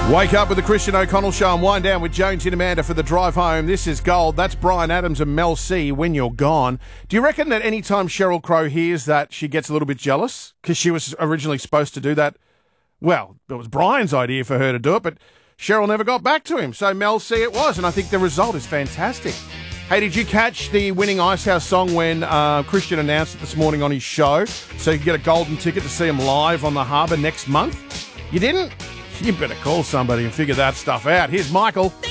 Wake up with the Christian O'Connell Show and wind down with Jones and Amanda for the drive home. This is Gold. That's Brian Adams and Mel C. When You're Gone. Do you reckon that any time Sheryl Crow hears that, she gets a little bit jealous? Because she was originally supposed to do that. Well, it was Brian's idea for her to do it, but Sheryl never got back to him. So Mel C. it was, and I think the result is fantastic. Hey, did you catch the winning Icehouse song when Christian announced it this morning on his show? So you can get a golden ticket to see him live on the Harbour next month? You didn't? You better call somebody and figure that stuff out. Here's Michael.